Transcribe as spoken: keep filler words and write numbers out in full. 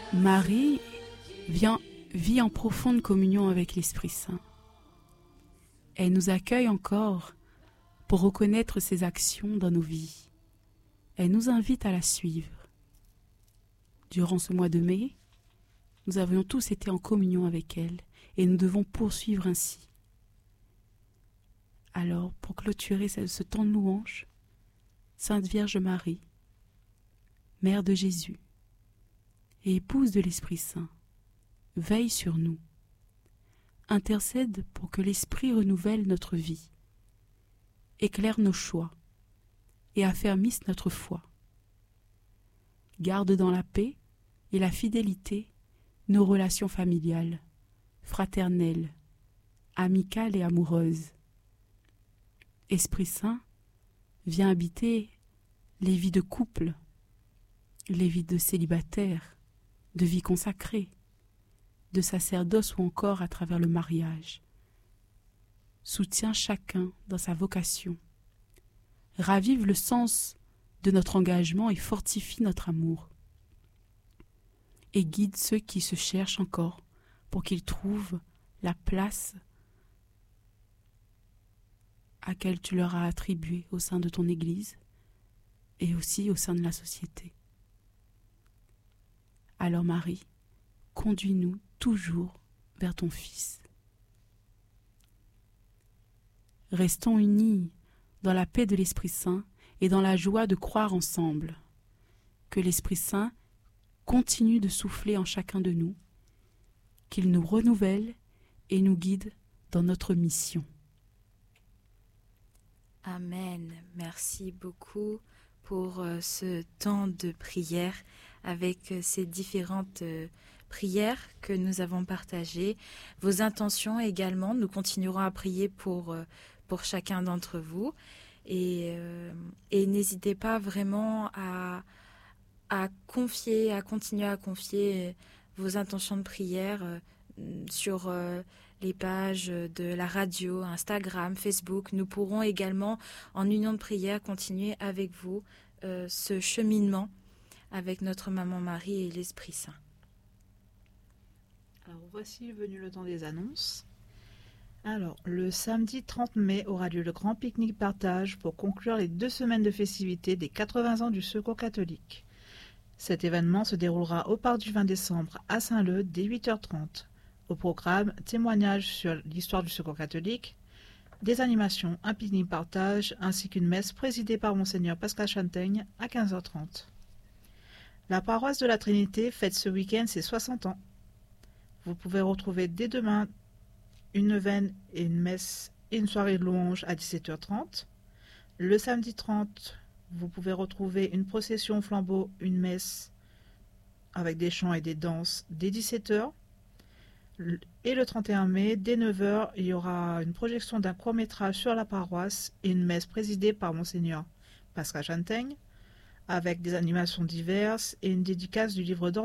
Marie vient, vit en profonde communion avec l'Esprit Saint. Elle nous accueille encore pour reconnaître ses actions dans nos vies. Elle nous invite à la suivre. Durant ce mois de mai, nous avions tous été en communion avec elle et nous devons poursuivre ainsi. Alors, pour clôturer ce temps de louange, Sainte Vierge Marie, Mère de Jésus et épouse de l'Esprit Saint, veille sur nous, intercède pour que l'Esprit renouvelle notre vie, éclaire nos choix et affermisse notre foi. Garde dans la paix et la fidélité nos relations familiales, fraternelles, amicales et amoureuses. Esprit Saint, viens habiter les vies de couple, les vies de célibataires, de vie consacrée, de sacerdoce ou encore à travers le mariage. Soutiens chacun dans sa vocation. Ravive le sens de notre engagement et fortifie notre amour. Et guide ceux qui se cherchent encore pour qu'ils trouvent la place à laquelle tu leur as attribuée au sein de ton Église et aussi au sein de la société. Alors Marie, conduis-nous toujours vers ton Fils. Restons unis dans la paix de l'Esprit Saint et dans la joie de croire ensemble. Que l'Esprit Saint continue de souffler en chacun de nous, qu'il nous renouvelle et nous guide dans notre mission. Amen. Merci beaucoup pour euh, ce temps de prière avec euh, ces différentes euh, prières que nous avons partagées. Vos intentions également, nous continuerons à prier pour, euh, pour chacun d'entre vous. Et, euh, et n'hésitez pas vraiment à, à confier, à continuer à confier vos intentions de prière euh, sur euh, les pages de la radio, Instagram, Facebook. Nous pourrons également, en union de prière, continuer avec vous euh, ce cheminement avec notre Maman Marie et l'Esprit Saint. Alors voici venu le temps des annonces. Alors, le samedi trente mai aura lieu le grand pique-nique partage pour conclure les deux semaines de festivités des quatre-vingts ans du Secours catholique. Cet événement se déroulera au parc du vingt décembre à Saint-Leu dès huit heures trente. Au programme, témoignages sur l'histoire du Secours catholique, des animations, un pique-nique partage ainsi qu'une messe présidée par Monseigneur Pascal Chantaigne à quinze heures trente. La paroisse de la Trinité fête ce week-end ses soixante ans. Vous pouvez retrouver dès demain une neuvaine et une messe et une soirée de louange à dix-sept heures trente. Le samedi trente, vous pouvez retrouver une procession au flambeau, une messe avec des chants et des danses dès dix-sept heures. Et le trente et un mai, dès neuf heures, il y aura une projection d'un court-métrage sur la paroisse et une messe présidée par Monseigneur Pascal Chantaigne, avec des animations diverses et une dédicace du livre d'or